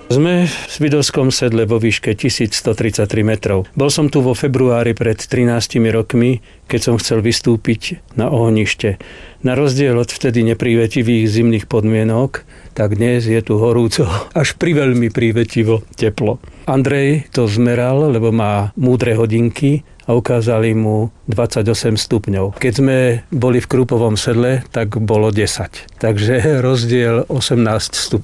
Sme v Svidovskom sedle vo výške 1133 metrov. Bol som tu vo februári pred 13 rokmi, keď som chcel vystúpiť na ohnište. Na rozdiel od vtedy neprívetivých zimných podmienok, tak dnes je tu horúco, až priveľmi prívetivo teplo. Andrej to zmeral, lebo má múdre hodinky a ukázali mu 28 stupňov. Keď sme boli v Krúpovom sedle, tak bolo 10. Takže rozdiel 18 stupňov.